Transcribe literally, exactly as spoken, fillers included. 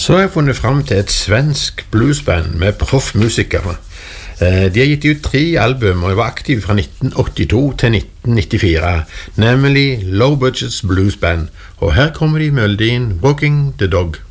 Så har jeg funnet frem til et svensk bluesband med proffmusikere. De har gitt ut tre album og var aktive fra nitten åttito til nitten nittifire, nemlig Low Budgets Blues Band. Og her kommer de med melodien Walking the Dog.